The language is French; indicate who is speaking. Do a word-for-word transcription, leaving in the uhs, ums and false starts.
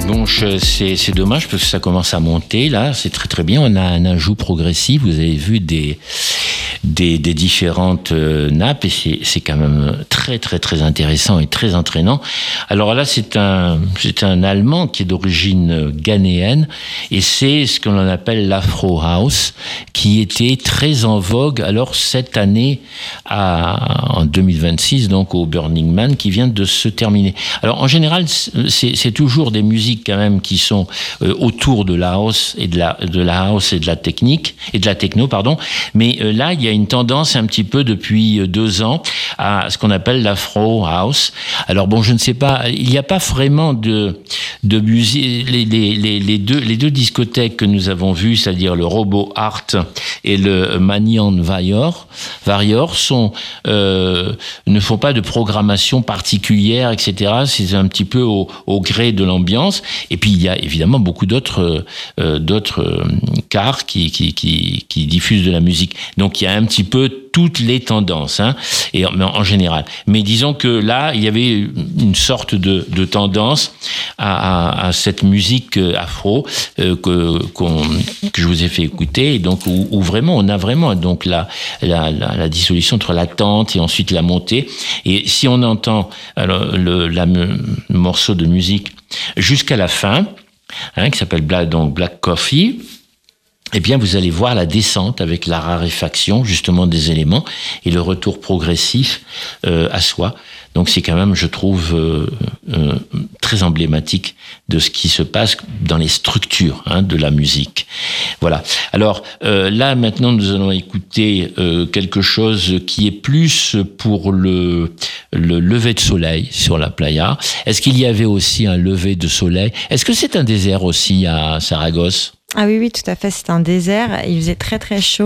Speaker 1: Bon, je, c'est, c'est dommage parce que ça commence à monter là, c'est très très bien. On a un ajout progressif. Vous avez vu des des, des différentes euh, nappes et c'est, c'est quand même très très très intéressant et très entraînant. Alors là, c'est un c'est un Allemand qui est d'origine ghanéenne et c'est ce qu'on appelle l'Afro House qui était très en vogue. Alors cette année, à, en deux mille vingt-six, donc au Burning Man, qui vient de se terminer. Alors en général, c'est, c'est toujours des musiques quand même qui sont euh, autour de la house et de la de la house et de la technique et de la techno, pardon. Mais euh, là, il y a une tendance un petit peu depuis deux ans à ce qu'on appelle l'Afro House. Alors bon, je ne sais pas, il n'y a pas vraiment de de musique. Les, les, les, les deux les deux discothèques que nous avons vues, c'est-à-dire le Robo Art et le Manian Varior, Varior sont euh, ne font pas de programmation particulière, et cetera. C'est un petit peu au, au gré de l'ambiance. Et puis il y a évidemment beaucoup d'autres euh, d'autres euh, cars qui, qui qui qui diffusent de la musique. Donc il y a un petit peu toutes les tendances, hein, et en, en général. Mais disons que là, il y avait une sorte de, de tendance à, à, à cette musique afro euh, que, qu'on, que je vous ai fait écouter, et donc où, où vraiment on a vraiment donc la, la, la, la dissolution entre l'attente et ensuite la montée. Et si on entend alors, le, la, le morceau de musique jusqu'à la fin, hein, qui s'appelle Black, donc Black Coffee, eh bien, vous allez voir la descente avec la raréfaction, justement, des éléments et le retour progressif euh, à soi. Donc, c'est quand même, je trouve, euh, euh, très emblématique de ce qui se passe dans les structures hein, de la musique. Voilà. Alors, euh, là, maintenant, nous allons écouter euh, quelque chose qui est plus pour le, le lever de soleil sur la playa. Est-ce qu'il y avait aussi un lever de soleil? Est-ce que c'est un désert aussi à Saragosse?
Speaker 2: Ah oui, oui, tout à fait. C'est un désert. Il faisait très, très chaud.